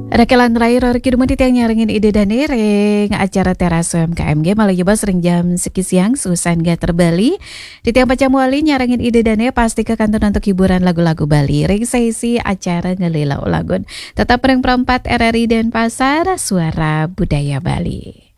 Rekelan terakhir kidumah tiang nyarengin ide dan reng acara teras UMKMG malah coba sering jam seki siang Susan Gater Bali di tiang pacamuali nyarengin ide dan pasti ke kantor untuk hiburan lagu-lagu Bali ring sesi acara ngelilau lagun tetap reng perempat RRI dan Pasar Suara Budaya Bali.